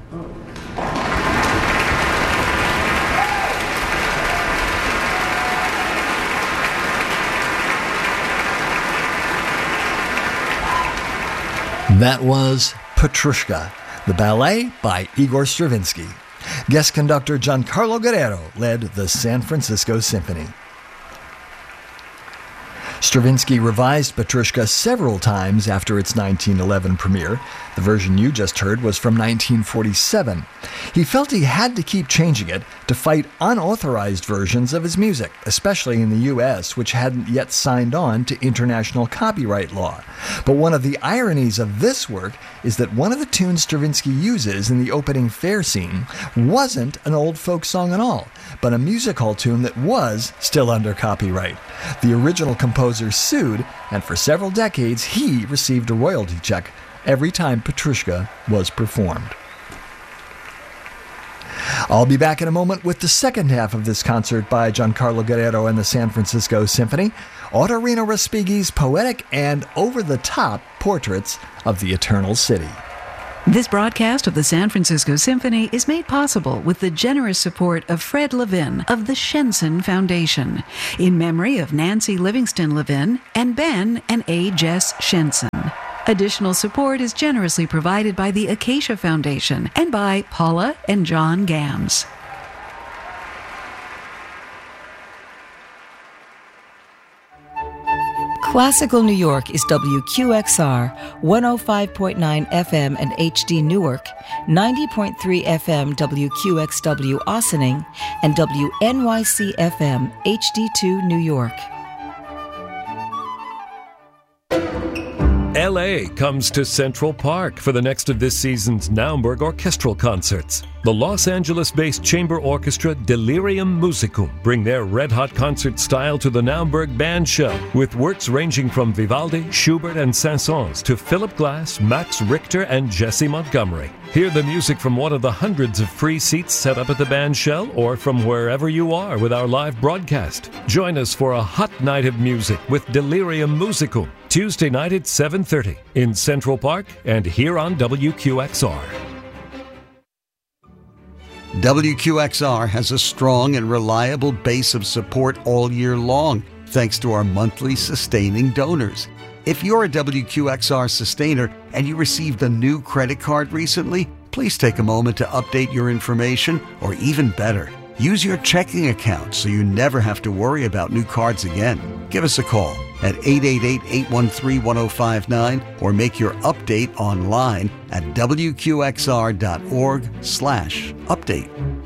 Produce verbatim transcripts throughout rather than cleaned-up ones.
That was Petrushka, the ballet by Igor Stravinsky. Guest conductor Giancarlo Guerrero led the San Francisco Symphony. Stravinsky revised Petrushka several times after its nineteen eleven premiere. The version you just heard was from nineteen forty-seven. He felt he had to keep changing it to fight unauthorized versions of his music, especially in the U S, which hadn't yet signed on to international copyright law. But one of the ironies of this work is that one of the tunes Stravinsky uses in the opening fair scene wasn't an old folk song at all, but a music hall tune that was still under copyright. The original composer sued, and for several decades he received a royalty check every time Petrushka was performed. I'll be back in a moment with the second half of this concert by Giancarlo Guerrero and the San Francisco Symphony, Ottorino Respighi's poetic and over-the-top portraits of the Eternal City. This broadcast of the San Francisco Symphony is made possible with the generous support of Fred Levin of the Shenson Foundation, in memory of Nancy Livingston Levin and Ben and A. Jess Shenson. Additional support is generously provided by the Acacia Foundation and by Paula and John Gams. Classical New York is W Q X R, one oh five point nine F M and H D Newark, ninety point three F M W Q X W Ossining, and W N Y C F M H D two New York. L A comes to Central Park for the next of this season's Naumburg orchestral concerts. The Los Angeles-based chamber orchestra Delirium Musicum bring their red-hot concert style to the Naumburg Band Show, with works ranging from Vivaldi, Schubert, and Saint-Saëns to Philip Glass, Max Richter, and Jesse Montgomery. Hear the music from one of the hundreds of free seats set up at the band shell or from wherever you are with our live broadcast. Join us for a hot night of music with Delirium Musicum, Tuesday night at seven thirty in Central Park and here on W Q X R. W Q X R has a strong and reliable base of support all year long, thanks to our monthly sustaining donors. If you're a W Q X R sustainer and you received a new credit card recently, please take a moment to update your information, or even better, use your checking account so you never have to worry about new cards again. Give us a call at eight eight eight, eight one three, one oh five nine or make your update online at W Q X R dot org slash update.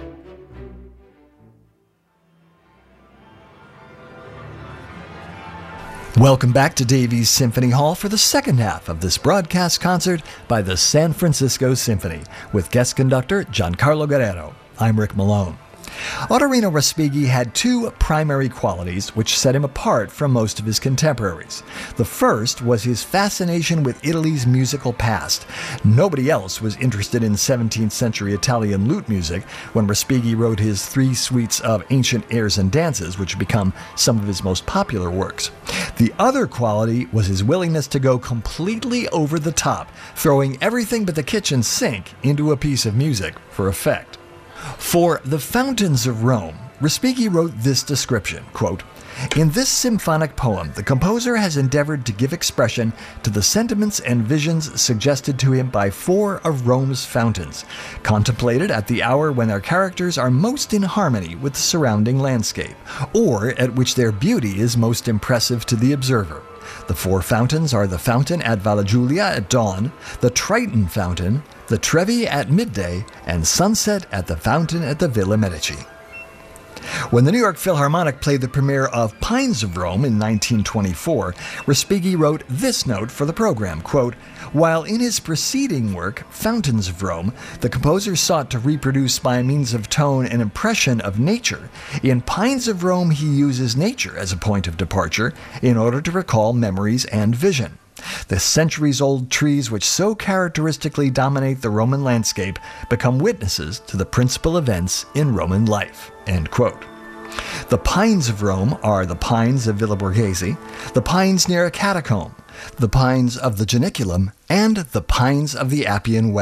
Welcome back to Davies Symphony Hall for the second half of this broadcast concert by the San Francisco Symphony with guest conductor Giancarlo Guerrero. I'm Rick Malone. Ottorino Respighi had two primary qualities which set him apart from most of his contemporaries. The first was his fascination with Italy's musical past. Nobody else was interested in seventeenth century Italian lute music when Respighi wrote his three suites of ancient airs and dances, which become some of his most popular works. The other quality was his willingness to go completely over the top, throwing everything but the kitchen sink into a piece of music for effect. For The Fountains of Rome, Respighi wrote this description, quote, "In this symphonic poem, the composer has endeavored to give expression to the sentiments and visions suggested to him by four of Rome's fountains, contemplated at the hour when their characters are most in harmony with the surrounding landscape, or at which their beauty is most impressive to the observer. The four fountains are the fountain at Valla Giulia at dawn, the Triton fountain, the Trevi at midday, and sunset at the fountain at the Villa Medici." When the New York Philharmonic played the premiere of Pines of Rome in nineteen twenty-four, Respighi wrote this note for the program, quote, "While in his preceding work, Fountains of Rome, the composer sought to reproduce by means of tone an impression of nature, in Pines of Rome he uses nature as a point of departure in order to recall memories and vision. The centuries-old trees which so characteristically dominate the Roman landscape become witnesses to the principal events in Roman life." End quote. The pines of Rome are the pines of Villa Borghese, the pines near a catacomb, the pines of the Janiculum, and the pines of the Appian Way.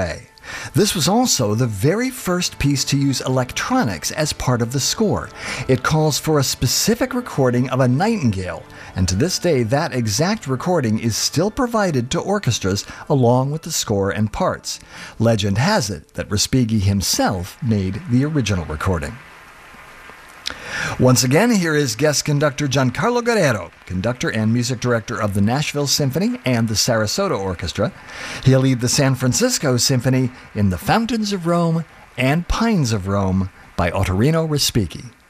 This was also the very first piece to use electronics as part of the score. It calls for a specific recording of a nightingale, and to this day that exact recording is still provided to orchestras along with the score and parts. Legend has it that Respighi himself made the original recording. Once again, here is guest conductor Giancarlo Guerrero, conductor and music director of the Nashville Symphony and the Sarasota Orchestra. He'll lead the San Francisco Symphony in The Fountains of Rome and Pines of Rome by Ottorino Respighi.